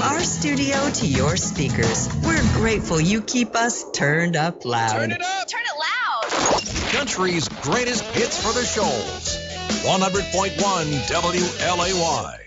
our studio to your speakers. We're grateful you keep us turned up loud. Turn it up! Turn it loud! Country's greatest hits for the Shoals. 100.1 WLAY.